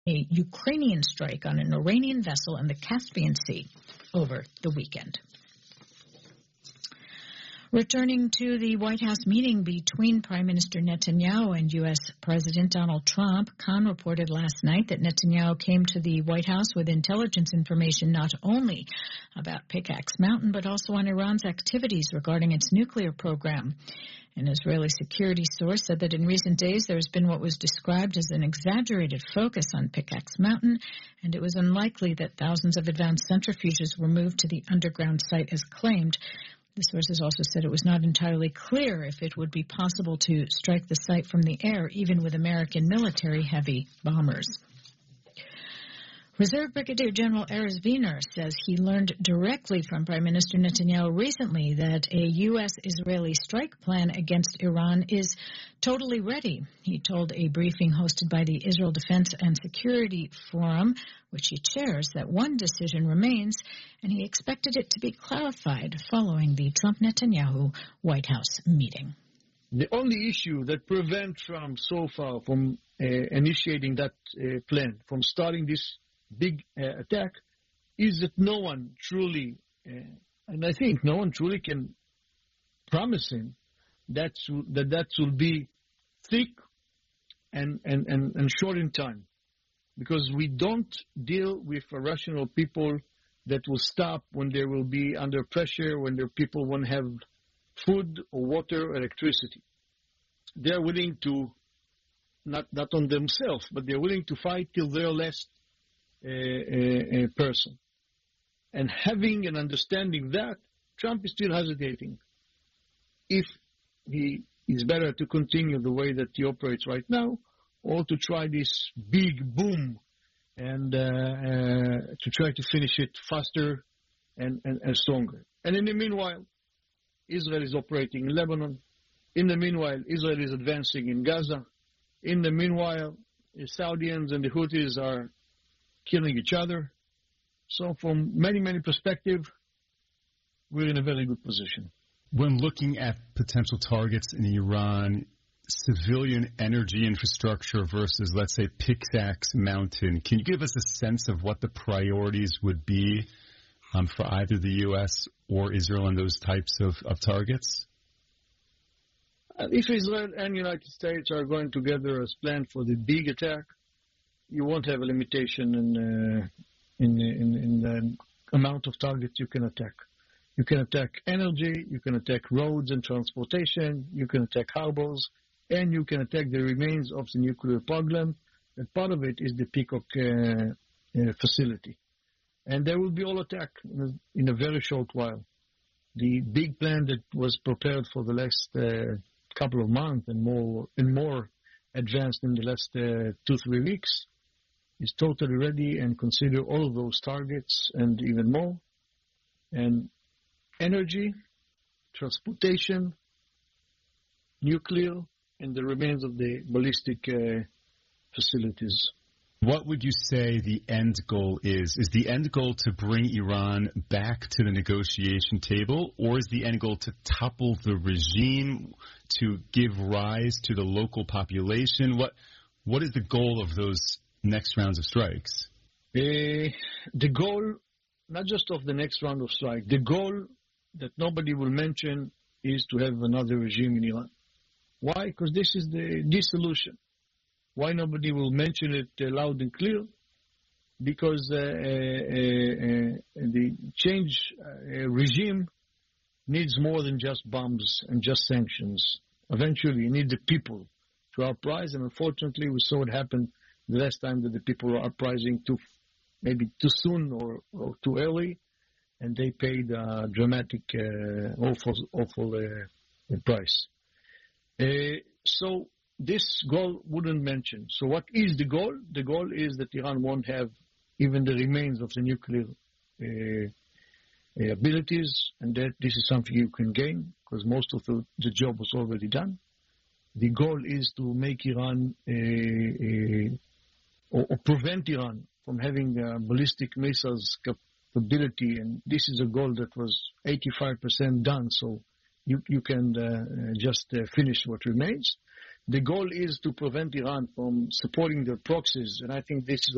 a Ukrainian strike on an Iranian vessel in the Caspian Sea over the weekend. Returning to the White House meeting between Prime Minister Netanyahu and U.S. President Donald Trump, Khan reported last night that Netanyahu came to the White House with intelligence information not only about Pickaxe Mountain, but also on Iran's activities regarding its nuclear program. An Israeli security source said that in recent days there has been what was described as an exaggerated focus on Pickaxe Mountain, and it was unlikely that thousands of advanced centrifuges were moved to the underground site as claimed. The sources also said it was not entirely clear if it would be possible to strike the site from the air, even with American military heavy bombers. Reserve Brigadier General Erez Wiener says he learned directly from Prime Minister Netanyahu recently that a U.S.-Israeli strike plan against Iran is totally ready. He told a briefing hosted by the Israel Defense and Security Forum, which he chairs, that one decision remains, and he expected it to be clarified following the Trump-Netanyahu White House meeting. The only issue that prevents Trump so far from initiating that plan, from starting this big attack, is that no one truly, and I think no one truly can promise him that will be thick and short in time, because we don't deal with irrational people that will stop when they will be under pressure, when their people won't have food or water or electricity. They are willing to, not on themselves, but they're willing to fight till their last a person. And having and understanding that, Trump is still hesitating. If he is better to continue the way that he operates right now, or to try this big boom and to try to finish it faster and stronger. And in the meanwhile, Israel is operating in Lebanon. In the meanwhile, Israel is advancing in Gaza. In the meanwhile, the Saudis and the Houthis are killing each other. So from many, many perspectives, we're in a very good position. When looking at potential targets in Iran, civilian energy infrastructure versus, let's say, Pickaxe Mountain, can you give us a sense of what the priorities would be for either the U.S. or Israel on those types of targets? If Israel and the United States are going together as planned for the big attack, you won't have a limitation in the amount of targets you can attack. You can attack energy, you can attack roads and transportation, you can attack harbors, and you can attack the remains of the nuclear program. And part of it is the Peacock facility. And they will be all attacked in a very short while. The big plan that was prepared for the last couple of months and more advanced in the last 2-3 weeks is totally ready and consider all of those targets and even more. And energy, transportation, nuclear, and the remains of the ballistic facilities. What would you say the end goal is? Is the end goal to bring Iran back to the negotiation table, or is the end goal to topple the regime, to give rise to the local population? What is the goal of those next rounds of strikes? The goal, not just of the next round of strike, the goal that nobody will mention is to have another regime in Iran. Why? Because this is the dissolution. Why nobody will mention it loud and clear? Because the change regime needs more than just bombs and just sanctions. Eventually, you need the people to uprise, and unfortunately, we saw it happen the last time that the people were uprising maybe too soon or too early, and they paid a dramatic, awful price. So this goal wouldn't mention. So what is the goal? The goal is that Iran won't have even the remains of the nuclear abilities, and that this is something you can gain because most of the job was already done. The goal is to make Iran or prevent Iran from having ballistic missiles capability, and this is a goal that was 85% done, so you can just finish what remains. The goal is to prevent Iran from supporting their proxies, and I think this is